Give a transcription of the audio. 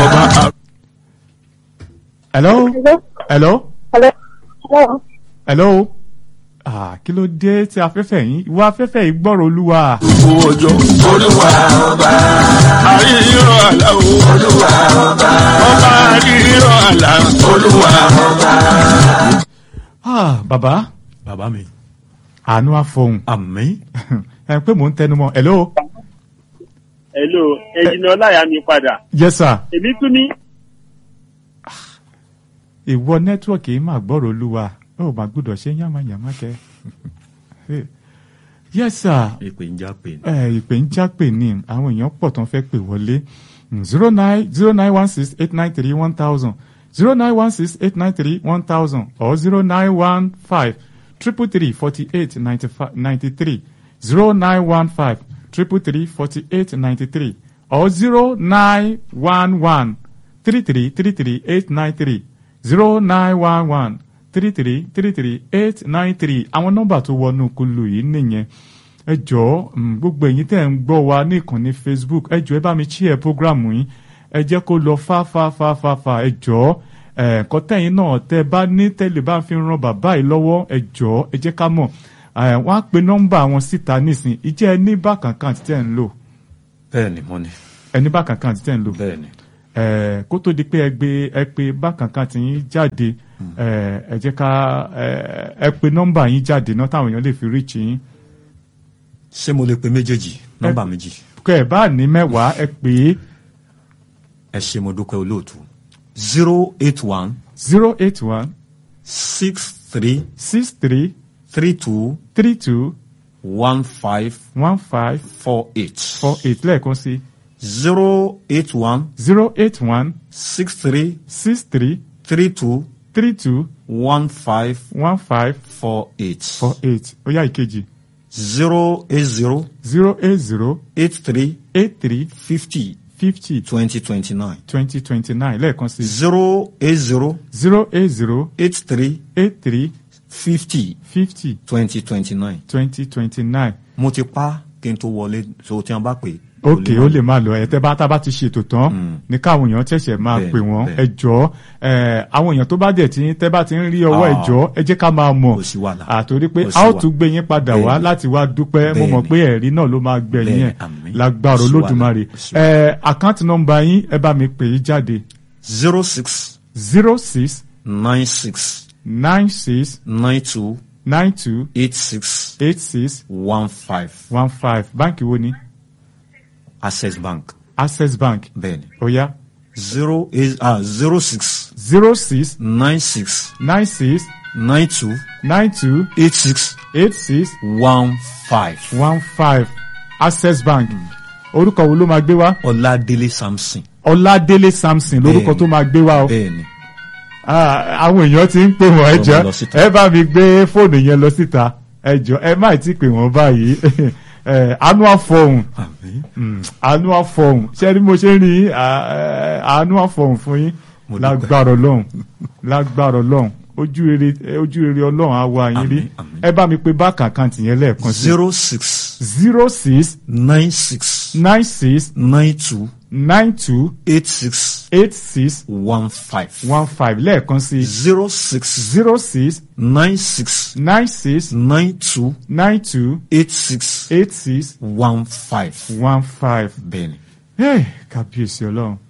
ọba. Hello? Hello? Hello? Hello? Hello? Kí ló dé tí afẹ́fẹ́ yín? Ìwọ afẹ́fẹ́ yìí gbọ́rọ̀ Olúwa. Gbogbo ọjọ́ Olúwa ọba. Àríyọ̀ àlá o. Olúwa ọba. Ọba àríyọ̀ àlá. Olúwa ọba. Bàbá. Bàbá mi. Àánú àfọ̀hún. Àmín. Ẹ pé mò ń tẹnu mọ́. Hello? Hello, ẹ̀jìnà ọláyà mi padà. Yes sir. Èmi tún ní. Ìwọ nẹ́tíwọ̀kì yìí máa gbọ́rọ̀ Olúwa. Ó máa gbọ́dọ̀ ṣe yánmayànmá kẹ́. Yes sir. Ìpè ń já pè ní. Ìpè ń já pè ní àwọn èèyàn pọ̀ tó ń fẹ́ pè wọlé. 0916-893-1000 0916-893-1000 or 0915-333-4893 0915-333-4893 or 0911-3333-893 0911-3333-893 àwọn nọ́mbà tó wọnú kulu yìí nìyẹn. Ẹ jọ̀ọ́ gbogbo ẹ̀yin tẹ́ ń gbọ́ wa ní ìkànnì Facebook ẹ jọ̀ọ́ ẹ bá mi share program yín ẹ jẹ́ kó lọ fáfáfáfá ẹ jọ̀ọ́ ẹ̀kọ́ tẹ̀yin náà tẹ́ bá ní tẹ́lẹ̀ bá fi ran bàbá yìí lọ́wọ́ ẹ jọ̀ọ́ ẹ jẹ́ ká mọ̀ wọ́n á pe nọ́mbà wọn síta nísìn ìjẹ́ ẹni bákan kan tí tẹ́ ń lò. Bẹ́ẹ̀ni mo ní. Ẹni bákan kan tí tẹ́ ń lò. Bẹ́ẹ̀ni. Kó tó di pé ẹ pe bákan kan tí yín jáde ẹ jẹ́ ká ẹ pe nọ́mbà yín jáde náà táwọn èèyàn lè fi reach yín. Ṣé mo lè pe méjèèjì nọ́mbà méjì? Kẹ́ ẹ bá ní mẹ́wàá ẹ pè é. Ẹ ṣé mo dúpẹ́ olóòtú. 081 081 63 63 32 32 15 15 48 48 lẹ́ẹ̀kan sí. 081 081 63 63 32 32 15 15 48 48 ó yá ìkejì. 080 080 83 83 50 50 2029 2029 lẹ́ẹ̀kan sí. 080 080 83 83 50 50 2029. 2029. Mo ti pa kí n tó wọlé so tí wọ́n bá pè. Ok ó lè máa lọ ẹ tẹ́ bá tá bá ti ṣètò tán ní káwọn èèyàn ṣẹ̀ṣẹ̀ máa pè wọ́n ẹ jọ̀ọ́ àwọn èèyàn tó bá dẹ̀ tí tẹ́ bá ti ń rí ọwọ́ ẹ jọ̀ọ́ ẹ jẹ́ ká máa mọ̀ àtòrí pé a ó tún gbé yín padà wá láti wá dúpẹ́ mo mọ̀ pé ẹ̀rí náà ló máa gbẹ̀yìn ẹ̀ lágbára Olódùmarè àkáǹtì nọ́mbà yín ẹ bá mi pè yí jáde. 06 06 96 96 92 92 86 86 15 15 báńkì wo ni. Access Bank. Access Bank. Bẹ́ẹ̀ni. Ó yá. 06 06 96 96 92 92 86 86 15 15 Access Bank. Orúkọ wo ló máa gbé wá? Ọládélé Samson. Ọládélé Samson lórúkọ tó máa gbé wá o. Bẹ́ẹ̀ni. Àwọn èèyàn ti ń pè wọ́n ẹ jọ̀ọ́ ẹ bá mi gbé fóònù yẹn lọ síta ẹ jọ̀ọ́ ẹ má ti pè wọ́n báyìí àánú àfọ̀hún àánú àfọ̀hún ṣé ni mo ṣe ń rí àánú àfọ̀hún fún yín lágbára Ọlọ́run lágbára Ọlọ́run ojú rere Ọlọ́run á wá yín rí ẹ bá mi pe báàkì àkáǹtì yẹn lẹ́ẹ̀kan sí. 06 06 96 96 92 92 86 86 15 15 lẹ́ẹ̀kan sí. 06 06 96 96 92 92 86 86 15 15. Bẹ́ẹ̀ni. Kábíyèsí Ọlọ́run.